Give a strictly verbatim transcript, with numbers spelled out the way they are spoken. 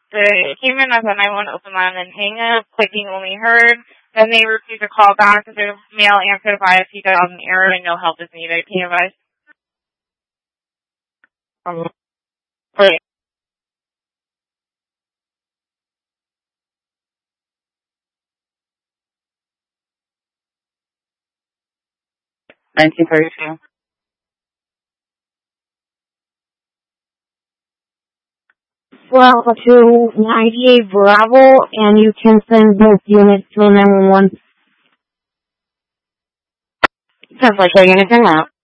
They came in as a nine one one open line and hang up, clicking only heard. Then they received a call back. The male answered via P thousand error and no help is needed. Can you advise? Um, wait. nineteen thirty-two. Well, to ninety-eight Bravo, and you can send both units to nine one one. Sounds like your units in route.